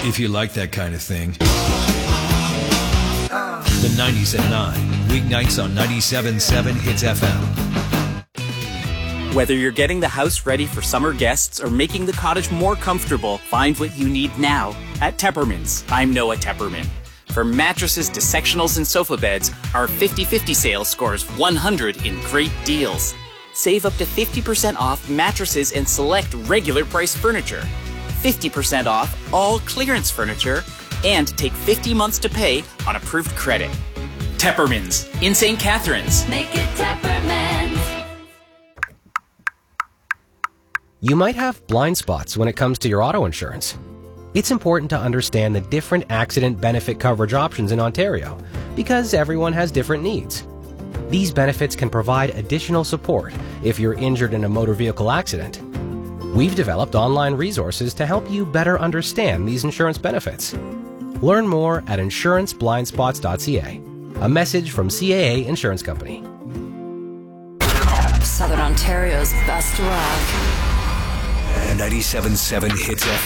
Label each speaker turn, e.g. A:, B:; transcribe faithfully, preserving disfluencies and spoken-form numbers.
A: If you like that kind of thing. The nineties at nine, weeknights on ninety-seven point seven Hits F M.
B: Whether you're getting the house ready for summer guests or making the cottage more comfortable, find what you need now at Tepperman's. I'm Noah Tepperman. From mattresses to sectionals and sofa beds, our fifty fifty sale scores one hundred in great deals. Save up to fifty percent off mattresses and select regular price furniture, fifty percent off all clearance furniture, and take fifty months to pay on approved credit. Tepperman's in Saint Catharines.
C: Make it Tepperman's.
D: You might have blind spots when it comes to your auto insurance. It's important to understand the different accident benefit coverage options in Ontario because everyone has different needs. These benefits can provide additional support if you're injured in a motor vehicle accident. We've developed online resources to help you better understand these insurance benefits. Learn more at insurance blind spots dot c a. A message from C A A Insurance Company.
C: Southern Ontario's best rock.
A: ninety-seven point seven Hits F M.